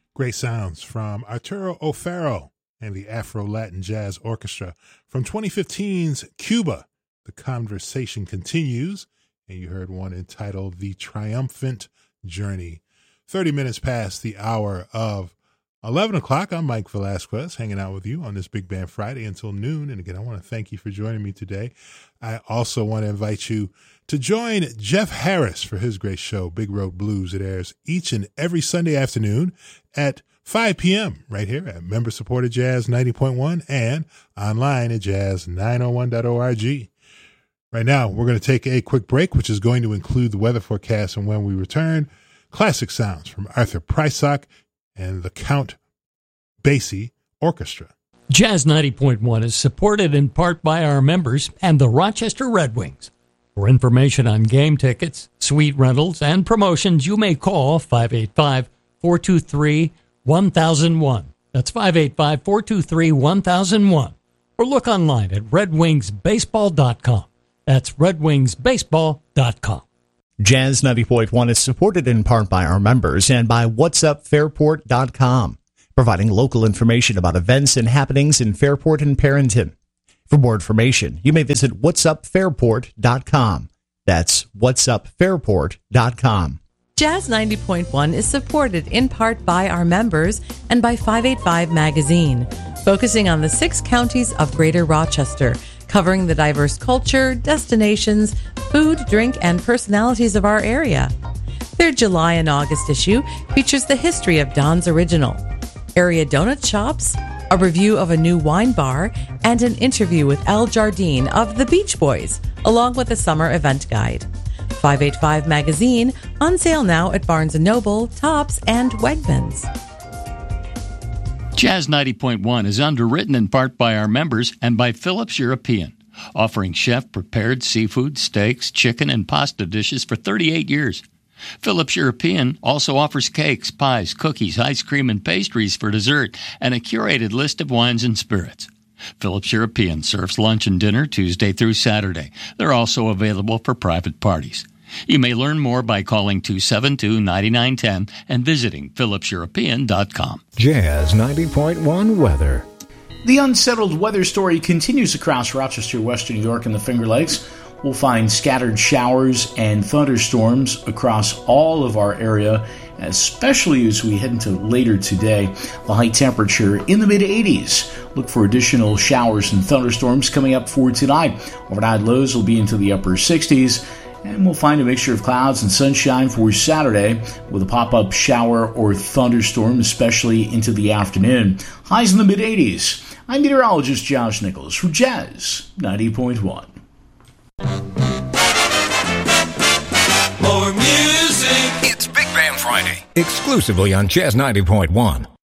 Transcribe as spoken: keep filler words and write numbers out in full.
Great sounds from Arturo O'Farrill and the Afro-Latin Jazz Orchestra. From twenty fifteen's Cuba, the conversation continues, and you heard one entitled The Triumphant Journey. thirty minutes past the hour of eleven o'clock. I'm Mike Velasquez, hanging out with you on this Big Band Friday until noon. And again, I want to thank you for joining me today. I also want to invite you to join Jeff Harris for his great show, Big Road Blues. It airs each and every Sunday afternoon at five p.m. right here at member-supported Jazz ninety point one and online at jazz nine oh one dot org. Right now, we're going to take a quick break, which is going to include the weather forecast. And when we return, classic sounds from Arthur Prysock and the Count Basie Orchestra. Jazz ninety point one is supported in part by our members and the Rochester Red Wings. For information on game tickets, suite rentals, and promotions, you may call five eight five, four two three, one thousand one. That's five eight five, four two three, one thousand one. Or look online at red wings baseball dot com. That's red wings baseball dot com. Jazz ninety point one is supported in part by our members and by whats up fairport dot com, providing local information about events and happenings in Fairport and Perrington. For more information, you may visit whats up fairport dot com. That's whats up fairport dot com. Jazz ninety point one is supported in part by our members and by five eighty-five Magazine, focusing on the six counties of Greater Rochester, covering the diverse culture, destinations, food, drink, and personalities of our area. Their July and August issue features the history of Don's Original, area donut shops, a review of a new wine bar, and an interview with Al Jardine of the Beach Boys, along with a summer event guide. five eighty-five Magazine, on sale now at Barnes and Noble, Tops, and Wegmans. Jazz ninety point one is underwritten in part by our members and by Phillips European, offering chef-prepared seafood, steaks, chicken, and pasta dishes for thirty-eight years. Phillips European also offers cakes, pies, cookies, ice cream, and pastries for dessert, and a curated list of wines and spirits. Phillips European serves lunch and dinner Tuesday through Saturday. They're also available for private parties. You may learn more by calling two seven two, nine nine one zero and visiting phillips european dot com. Jazz ninety point one weather. The unsettled weather story continues across Rochester, Western New York, and the Finger Lakes. We'll find scattered showers and thunderstorms across all of our area, especially as we head into later today. The high temperature in the mid eighties. Look for additional showers and thunderstorms coming up for tonight. Overnight lows will be into the upper sixties. And we'll find a mixture of clouds and sunshine for Saturday with a pop-up shower or thunderstorm, especially into the afternoon. Highs in the mid eighties. I'm meteorologist Josh Nichols for Jazz ninety point one. More music. It's Big Band Friday. Exclusively on Jazz ninety point one.